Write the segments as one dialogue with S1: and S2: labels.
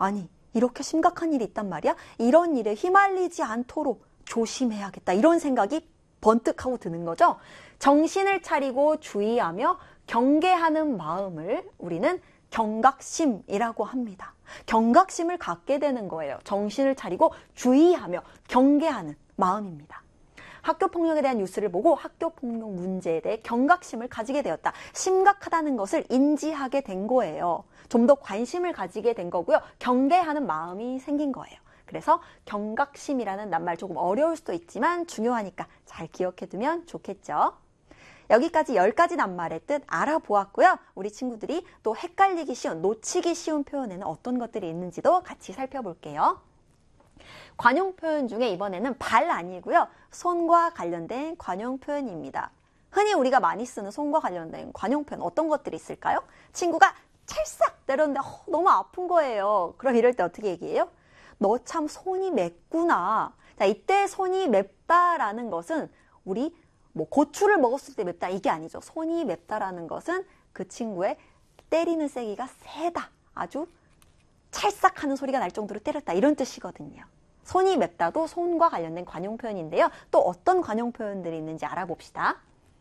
S1: 아니, 이렇게 심각한 일이 있단 말이야? 이런 일에 휘말리지 않도록 조심해야겠다. 이런 생각이 번뜩 하고 드는 거죠. 정신을 차리고 주의하며 경계하는 마음을 우리는 경각심이라고 합니다. 경각심을 갖게 되는 거예요. 정신을 차리고 주의하며 경계하는 마음입니다. 학교폭력에 대한 뉴스를 보고 학교폭력 문제에 대해 경각심을 가지게 되었다. 심각하다는 것을 인지하게 된 거예요. 좀 더 관심을 가지게 된 거고요. 경계하는 마음이 생긴 거예요. 그래서 경각심이라는 낱말 조금 어려울 수도 있지만 중요하니까 잘 기억해 두면 좋겠죠. 여기까지 10가지 낱말의 뜻 알아보았고요. 우리 친구들이 또 헷갈리기 쉬운, 놓치기 쉬운 표현에는 어떤 것들이 있는지도 같이 살펴볼게요. 관용 표현 중에 이번에는 발 아니고요. 손과 관련된 관용 표현입니다. 흔히 우리가 많이 쓰는 손과 관련된 관용 표현 어떤 것들이 있을까요? 친구가 찰싹 때렸는데 너무 아픈 거예요. 그럼 이럴 때 어떻게 얘기해요? 너 참 손이 맵구나. 자, 이때 손이 맵다라는 것은 우리 고추를 먹었을 때 맵다 이게 아니죠. 손이 맵다라는 것은 그 친구의 때리는 세기가 세다. 아주 찰싹하는 소리가 날 정도로 때렸다. 이런 뜻이거든요. 손이 맵다도 손과 관련된 관용 표현인데요. 또 어떤 관용 표현들이 있는지 알아봅시다.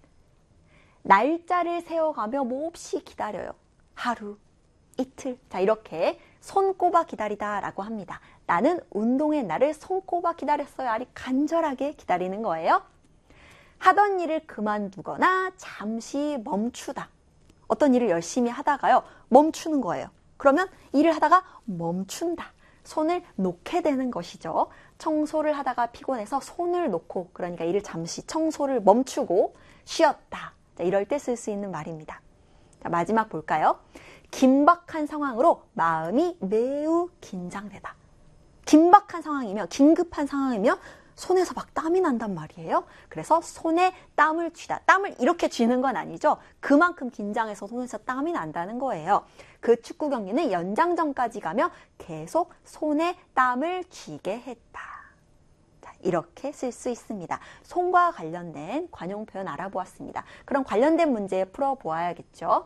S1: 날짜를 세워가며 몹시 기다려요. 하루, 이틀. 자, 이렇게 손꼽아 기다리다 라고 합니다. 나는 운동의 날을 손꼽아 기다렸어요. 아주 간절하게 기다리는 거예요. 하던 일을 그만두거나 잠시 멈추다. 어떤 일을 열심히 하다가요. 멈추는 거예요. 그러면 일을 하다가 멈춘다. 손을 놓게 되는 것이죠. 청소를 하다가 피곤해서 손을 놓고, 그러니까 일을 잠시 청소를 멈추고 쉬었다. 자, 이럴 때 쓸 수 있는 말입니다. 자, 마지막 볼까요? 긴박한 상황으로 마음이 매우 긴장되다. 긴박한 상황이며 긴급한 상황이며 손에서 막 땀이 난단 말이에요. 그래서 손에 땀을 쥐다. 땀을 이렇게 쥐는 건 아니죠. 그만큼 긴장해서 손에서 땀이 난다는 거예요. 그 축구 경기는 연장전까지 가며 계속 손에 땀을 쥐게 했다. 자, 이렇게 쓸 수 있습니다. 손과 관련된 관용 표현 알아보았습니다. 그럼 관련된 문제 풀어보아야겠죠.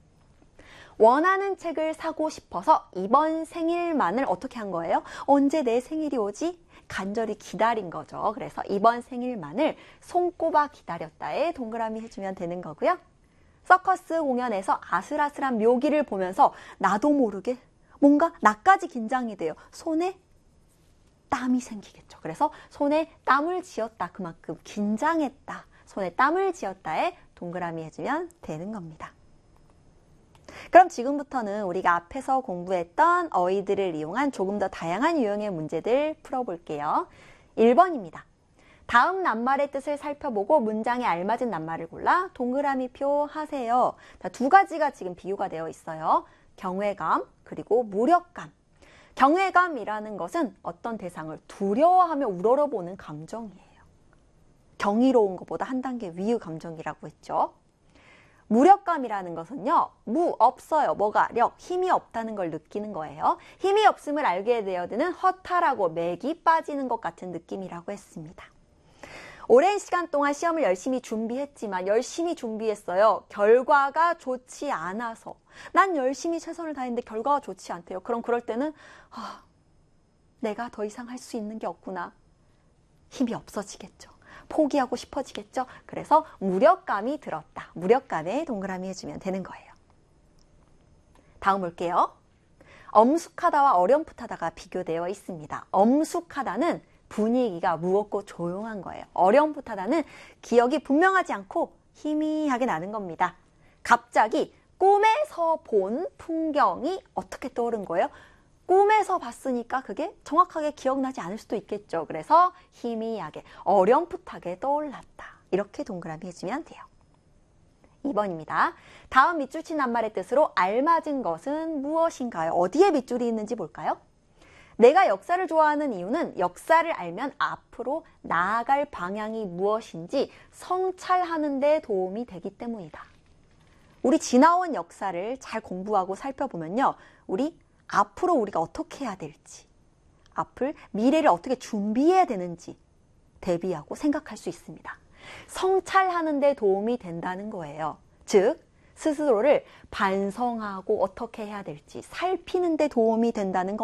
S1: 원하는 책을 사고 싶어서 이번 생일만을 어떻게 한 거예요? 언제 내 생일이 오지? 간절히 기다린 거죠. 그래서 이번 생일만을 손꼽아 기다렸다에 동그라미 해주면 되는 거고요. 서커스 공연에서 아슬아슬한 묘기를 보면서 나도 모르게 뭔가 나까지 긴장이 돼요. 손에 땀이 생기겠죠. 그래서 손에 땀을 쥐었다. 그만큼 긴장했다. 손에 땀을 쥐었다에 동그라미 해주면 되는 겁니다. 그럼 지금부터는 우리가 앞에서 공부했던 어휘들을 이용한 조금 더 다양한 유형의 문제들 풀어볼게요. 1번입니다. 다음 낱말의 뜻을 살펴보고 문장에 알맞은 낱말을 골라 동그라미 표 하세요. 자, 두 가지가 지금 비교가 되어 있어요. 경외감 그리고 무력감. 경외감이라는 것은 어떤 대상을 두려워하며 우러러보는 감정이에요. 경이로운 것보다 한 단계 위의 감정이라고 했죠. 무력감이라는 것은요. 없어요. 뭐가 력, 힘이 없다는 걸 느끼는 거예요. 힘이 없음을 알게 되어드는 허탈하고 맥이 빠지는 것 같은 느낌이라고 했습니다. 오랜 시간 동안 시험을 열심히 준비했지만 열심히 준비했어요. 결과가 좋지 않아서 난 열심히 최선을 다했는데 결과가 좋지 않대요. 그럼 그럴 때는 내가 더 이상 할 수 있는 게 없구나. 힘이 없어지겠죠. 포기하고 싶어지겠죠. 그래서 무력감이 들었다. 무력감에 동그라미 해주면 되는 거예요. 다음 볼게요. 엄숙하다와 어렴풋하다가 비교되어 있습니다. 엄숙하다는 분위기가 무겁고 조용한 거예요. 어렴풋하다는 기억이 분명하지 않고 희미하게 나는 겁니다. 갑자기 꿈에서 본 풍경이 어떻게 떠오른 거예요? 꿈에서 봤으니까 그게 정확하게 기억나지 않을 수도 있겠죠. 그래서 희미하게, 어렴풋하게 떠올랐다. 이렇게 동그라미 해주면 돼요. 2번입니다. 다음 밑줄 친 낱말의 뜻으로 알맞은 것은 무엇인가요? 어디에 밑줄이 있는지 볼까요? 내가 역사를 좋아하는 이유는 역사를 알면 앞으로 나아갈 방향이 무엇인지 성찰하는 데 도움이 되기 때문이다. 우리 지나온 역사를 잘 공부하고 살펴보면요. 앞으로 우리가 어떻게 해야 될지, 미래를 어떻게 준비해야 되는지 대비하고 생각할 수 있습니다. 성찰하는 데 도움이 된다는 거예요. 즉, 스스로를 반성하고 어떻게 해야 될지 살피는 데 도움이 된다는 거.